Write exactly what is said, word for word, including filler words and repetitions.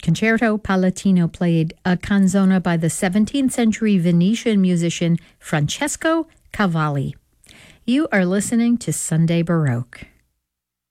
Concerto Palatino played a canzona by the seventeenth century Venetian musician Francesco Cavalli. You are listening to Sunday Baroque.